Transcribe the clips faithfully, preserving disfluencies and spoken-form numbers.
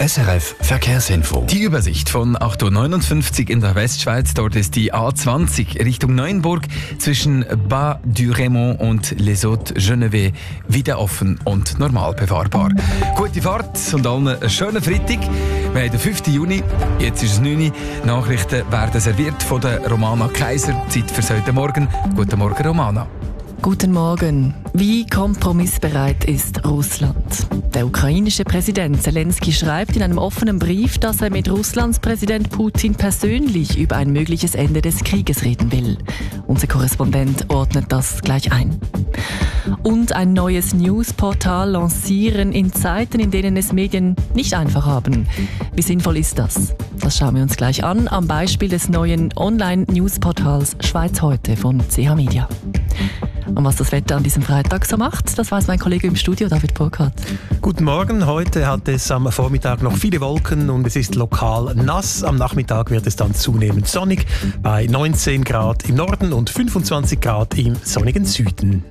S R F Verkehrsinfo. Die Übersicht von acht Uhr neunundfünfzig in der Westschweiz. Dort ist die A zwanzig Richtung Neuenburg zwischen Bas du Raymond und Les Hauts-Geneveys wieder offen und normal befahrbar. Gute Fahrt und allen einen schönen Freitag. Wir haben den fünften Juni, jetzt ist es neun Uhr. Nachrichten werden serviert von der Romana Kaiser. Zeit für heute Morgen. Guten Morgen, Romana. Guten Morgen. Wie kompromissbereit ist Russland? Der ukrainische Präsident Zelensky schreibt in einem offenen Brief, dass er mit Russlands Präsident Putin persönlich über ein mögliches Ende des Krieges reden will. Unser Korrespondent ordnet das gleich ein. Und ein neues Newsportal lancieren in Zeiten, in denen es Medien nicht einfach haben. Wie sinnvoll ist das? Das schauen wir uns gleich an, am Beispiel des neuen Online-Newsportals Schweiz heute von C H Media. Und was das Wetter an diesem Freitag so macht, das weiß mein Kollege im Studio, David Burkhardt. Guten Morgen. Heute hat es am Vormittag noch viele Wolken und es ist lokal nass. Am Nachmittag wird es dann zunehmend sonnig bei neunzehn Grad im Norden und fünfundzwanzig Grad im sonnigen Süden.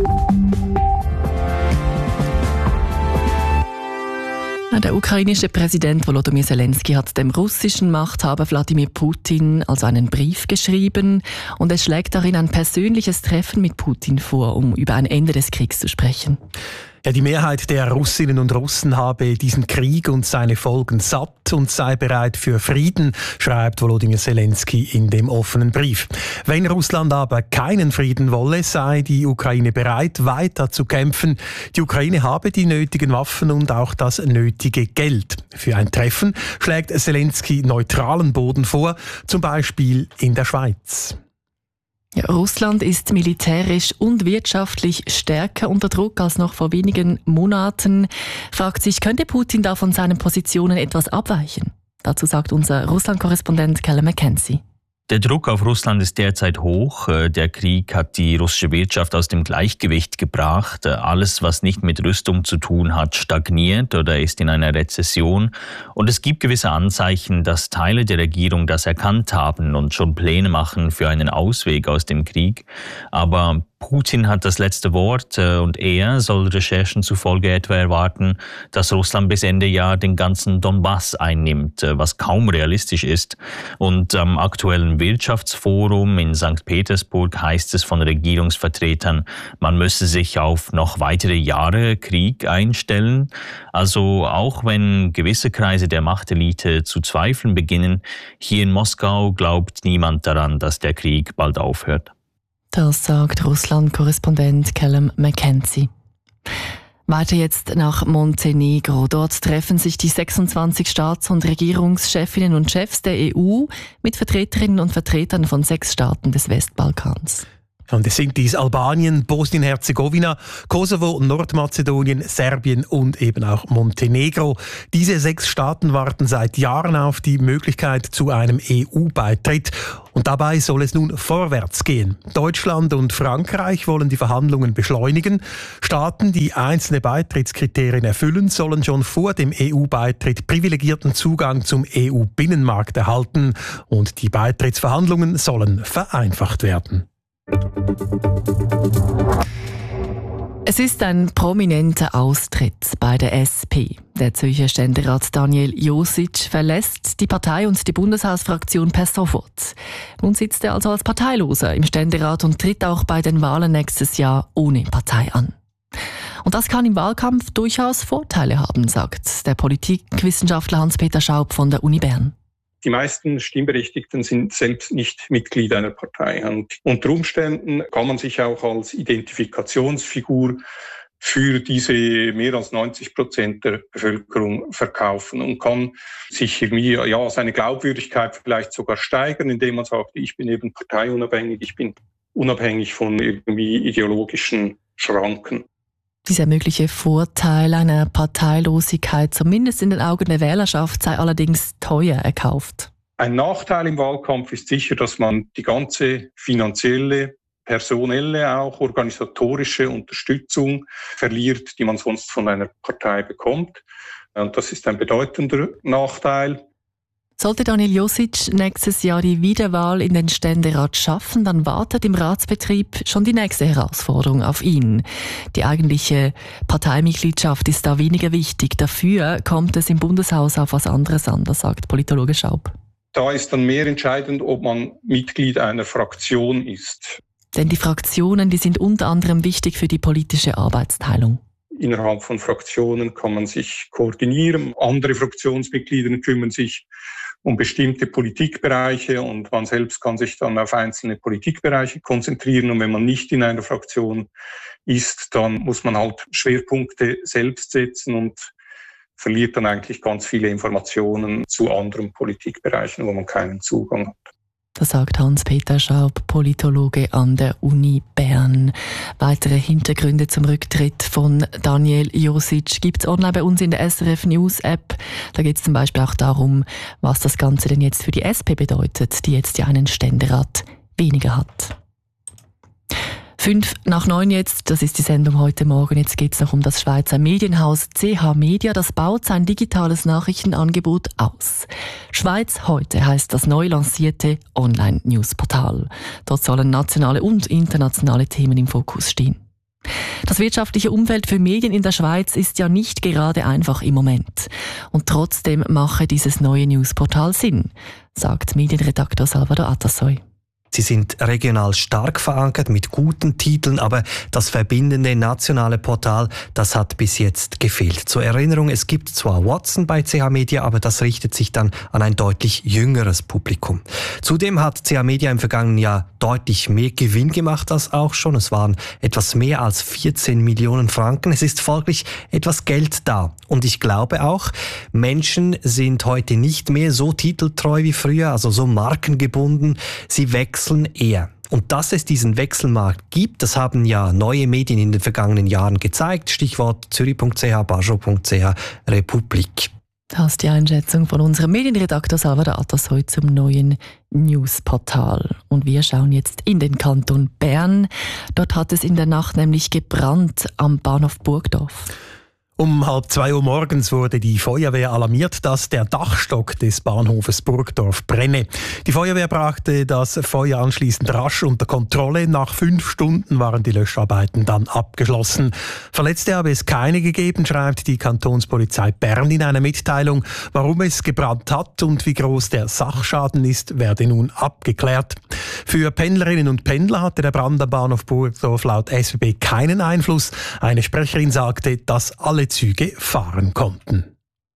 Der ukrainische Präsident Volodymyr Zelensky hat dem russischen Machthaber Wladimir Putin also einen Brief geschrieben und es schlägt darin ein persönliches Treffen mit Putin vor, um über ein Ende des Kriegs zu sprechen. Ja, die Mehrheit der Russinnen und Russen habe diesen Krieg und seine Folgen satt und sei bereit für Frieden, schreibt Volodymyr Zelensky in dem offenen Brief. Wenn Russland aber keinen Frieden wolle, sei die Ukraine bereit, weiter zu kämpfen. Die Ukraine habe die nötigen Waffen und auch das nötige Geld. Für ein Treffen schlägt Zelensky neutralen Boden vor, zum Beispiel in der Schweiz. Ja, Russland ist militärisch und wirtschaftlich stärker unter Druck als noch vor wenigen Monaten. Fragt sich, könnte Putin da von seinen Positionen etwas abweichen? Dazu sagt unser Russland-Korrespondent Callum McKenzie. Der Druck auf Russland ist derzeit hoch. Der Krieg hat die russische Wirtschaft aus dem Gleichgewicht gebracht. Alles, was nicht mit Rüstung zu tun hat, stagniert oder ist in einer Rezession. Und es gibt gewisse Anzeichen, dass Teile der Regierung das erkannt haben und schon Pläne machen für einen Ausweg aus dem Krieg. Aber Putin hat das letzte Wort und er soll Recherchen zufolge etwa erwarten, dass Russland bis Ende Jahr den ganzen Donbass einnimmt, was kaum realistisch ist. Und am aktuellen Wirtschaftsforum in Sankt Petersburg heißt es von Regierungsvertretern, man müsse sich auf noch weitere Jahre Krieg einstellen. Also auch wenn gewisse Kreise der Machtelite zu zweifeln beginnen, hier in Moskau glaubt niemand daran, dass der Krieg bald aufhört. Das sagt Russland-Korrespondent Callum McKenzie. Weiter jetzt nach Montenegro. Dort treffen sich die sechsundzwanzig Staats- und Regierungschefinnen und Chefs der E U mit Vertreterinnen und Vertretern von sechs Staaten des Westbalkans. Und es sind dies Albanien, Bosnien-Herzegowina, Kosovo, Nordmazedonien, Serbien und eben auch Montenegro. Diese sechs Staaten warten seit Jahren auf die Möglichkeit zu einem E U-Beitritt. Und dabei soll es nun vorwärts gehen. Deutschland und Frankreich wollen die Verhandlungen beschleunigen. Staaten, die einzelne Beitrittskriterien erfüllen, sollen schon vor dem E U-Beitritt privilegierten Zugang zum E U-Binnenmarkt erhalten. Und die Beitrittsverhandlungen sollen vereinfacht werden. Es ist ein prominenter Austritt bei der S P. Der Zürcher Ständerat Daniel Josic verlässt die Partei und die Bundeshausfraktion per sofort. Nun sitzt er also als Parteiloser im Ständerat und tritt auch bei den Wahlen nächstes Jahr ohne Partei an. Und das kann im Wahlkampf durchaus Vorteile haben, sagt der Politikwissenschaftler Hans-Peter Schaub von der Uni Bern. Die meisten Stimmberechtigten sind selbst nicht Mitglied einer Partei. Und unter Umständen kann man sich auch als Identifikationsfigur für diese mehr als neunzig Prozent der Bevölkerung verkaufen und kann sich irgendwie, ja, seine Glaubwürdigkeit vielleicht sogar steigern, indem man sagt, ich bin eben parteiunabhängig, ich bin unabhängig von irgendwie ideologischen Schranken. Dieser mögliche Vorteil einer Parteilosigkeit, zumindest in den Augen der Wählerschaft, sei allerdings teuer erkauft. Ein Nachteil im Wahlkampf ist sicher, dass man die ganze finanzielle, personelle, auch organisatorische Unterstützung verliert, die man sonst von einer Partei bekommt. Und das ist ein bedeutender Nachteil. Sollte Daniel Josic nächstes Jahr die Wiederwahl in den Ständerat schaffen, dann wartet im Ratsbetrieb schon die nächste Herausforderung auf ihn. Die eigentliche Parteimitgliedschaft ist da weniger wichtig. Dafür kommt es im Bundeshaus auf was anderes an, das sagt Politologe Schaub. Da ist dann mehr entscheidend, ob man Mitglied einer Fraktion ist. Denn die Fraktionen, die sind unter anderem wichtig für die politische Arbeitsteilung. Innerhalb von Fraktionen kann man sich koordinieren. Andere Fraktionsmitglieder kümmern sich um bestimmte Politikbereiche und man selbst kann sich dann auf einzelne Politikbereiche konzentrieren. Und wenn man nicht in einer Fraktion ist, dann muss man halt Schwerpunkte selbst setzen und verliert dann eigentlich ganz viele Informationen zu anderen Politikbereichen, wo man keinen Zugang hat. Das sagt Hans-Peter Schaub, Politologe an der Uni Bern. Weitere Hintergründe zum Rücktritt von Daniel Josic gibt es online bei uns in der S R F News App. Da geht es zum Beispiel auch darum, was das Ganze denn jetzt für die S P bedeutet, die jetzt ja einen Ständerat weniger hat. Fünf nach neun jetzt, das ist die Sendung heute Morgen. Jetzt geht es noch um das Schweizer Medienhaus C H Media. Das baut sein digitales Nachrichtenangebot aus. Schweiz heute heißt das neu lancierte Online-Newsportal. Dort sollen nationale und internationale Themen im Fokus stehen. Das wirtschaftliche Umfeld für Medien in der Schweiz ist ja nicht gerade einfach im Moment. Und trotzdem mache dieses neue Newsportal Sinn, sagt Medienredaktor Salvador Atassoy. Sie sind regional stark verankert mit guten Titeln, aber das verbindende nationale Portal, das hat bis jetzt gefehlt. Zur Erinnerung, es gibt zwar Watson bei C H Media, aber das richtet sich dann an ein deutlich jüngeres Publikum. Zudem hat C H Media im vergangenen Jahr deutlich mehr Gewinn gemacht als auch schon. Es waren etwas mehr als vierzehn Millionen Franken. Es ist folglich etwas Geld da. Und ich glaube auch, Menschen sind heute nicht mehr so titeltreu wie früher, also so markengebunden. Sie wechseln eher. Und dass es diesen Wechselmarkt gibt, das haben ja neue Medien in den vergangenen Jahren gezeigt. Stichwort Zürich punkt c h, Basel punkt c h, Republik. Das ist die Einschätzung von unserem Medienredakteur Salvador Atassoy zum neuen Newsportal. Und wir schauen jetzt in den Kanton Bern. Dort hat es in der Nacht nämlich gebrannt am Bahnhof Burgdorf. Um halb zwei Uhr morgens wurde die Feuerwehr alarmiert, dass der Dachstock des Bahnhofes Burgdorf brenne. Die Feuerwehr brachte das Feuer anschließend rasch unter Kontrolle. Nach fünf Stunden waren die Löscharbeiten dann abgeschlossen. Verletzte habe es keine gegeben, schreibt die Kantonspolizei Bern in einer Mitteilung. Warum es gebrannt hat und wie groß der Sachschaden ist, werde nun abgeklärt. Für Pendlerinnen und Pendler hatte der Brand am Bahnhof Burgdorf laut S B B keinen Einfluss. Eine Sprecherin sagte, dass alle Züge fahren konnten.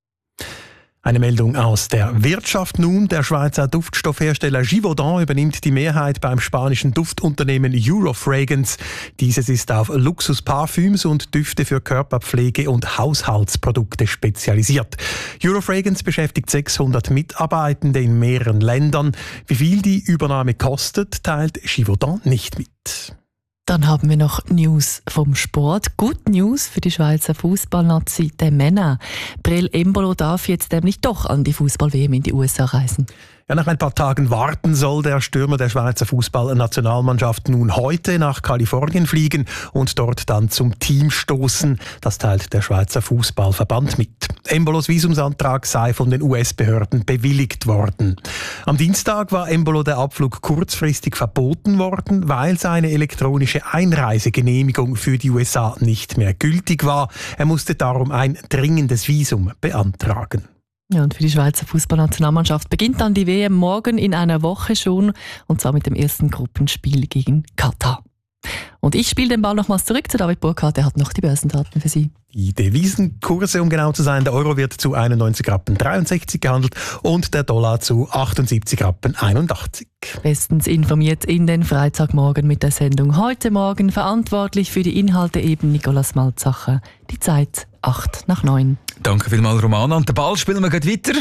Eine Meldung aus der Wirtschaft nun. Der Schweizer Duftstoffhersteller Givaudan übernimmt die Mehrheit beim spanischen Duftunternehmen Eurofragrance. Dieses ist auf Luxusparfüms und Düfte für Körperpflege und Haushaltsprodukte spezialisiert. Eurofragrance beschäftigt sechshundert Mitarbeitende in mehreren Ländern. Wie viel die Übernahme kostet, teilt Givaudan nicht mit. Dann haben wir noch News vom Sport. Good News für die Schweizer Fußballnazi der Männer. Breel Embolo darf jetzt nämlich doch an die Fußball-W M in die U S A reisen. Ja, nach ein paar Tagen warten soll der Stürmer der Schweizer Fußballnationalmannschaft nun heute nach Kalifornien fliegen und dort dann zum Team stoßen. Das teilt der Schweizer Fußballverband mit. Embolos Visumsantrag sei von den U S-Behörden bewilligt worden. Am Dienstag war Embolo der Abflug kurzfristig verboten worden, weil seine elektronische Einreisegenehmigung für die U S A nicht mehr gültig war. Er musste darum ein dringendes Visum beantragen. Ja, und für die Schweizer Fußballnationalmannschaft beginnt dann die W M morgen in einer Woche schon, und zwar mit dem ersten Gruppenspiel gegen Katar. Und ich spiele den Ball nochmals zurück zu David Burkhardt, der hat noch die Börsendaten für Sie. Die Devisenkurse, um genau zu sein, der Euro wird zu einundneunzig Rappen dreiundsechzig gehandelt und der Dollar zu achtundsiebzig Rappen einundachtzig. Bestens informiert in den Freitagmorgen mit der Sendung heute Morgen. Verantwortlich für die Inhalte eben Nicolas Malzacher. Die Zeit acht nach neun. Danke vielmals, Romana. Und den Ball spielen wir gleich weiter.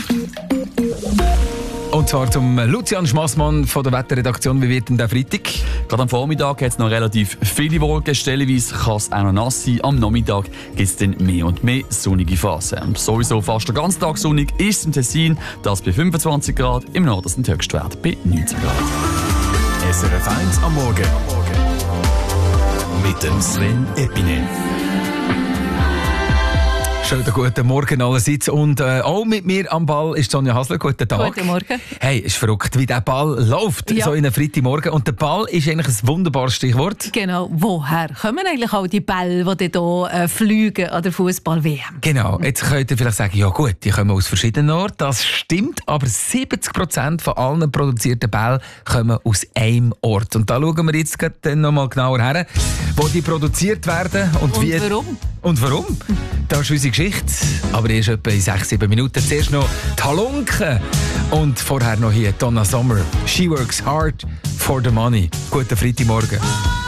Und zwar zum Lucian Schmassmann von der Wetterredaktion. Wie wird denn der Freitag? Gerade am Vormittag hat es noch relativ viele Wolken. Stellenweise kann es auch noch nass sein. Am Nachmittag gibt es dann mehr und mehr sonnige Phasen. Sowieso fast den ganzen Tag sonnig ist es im Tessin. Das bei fünfundzwanzig Grad. Im Norden sind die Höchstwerte bei neunzehn Grad. S R F eins am Morgen. Mit dem Sven Epine. Schönen guten Morgen allerseits. Und äh, auch mit mir am Ball ist Sonja Hasler. Guten Tag. Guten Morgen. Hey, ist verrückt, wie der Ball läuft, Ja. so in einem Freitagmorgen. Und der Ball ist eigentlich ein wunderbares Stichwort. Genau, woher kommen eigentlich all die Bälle, die hier äh, fliegen an der Fußball-W M? Genau, jetzt könnt ihr vielleicht sagen, ja gut, die kommen aus verschiedenen Orten. Das stimmt, aber siebzig Prozent von allen produzierten Bällen kommen aus einem Ort. Und da schauen wir jetzt dann noch mal genauer her, wo die produziert werden und, Und wie. warum? Und warum? Das ist unsere Geschichte. Aber erst etwa in sechs, sieben Minuten. Zuerst noch die Halunken. Und vorher noch hier Donna Summer. She works hard for the money. Guten Freitagmorgen.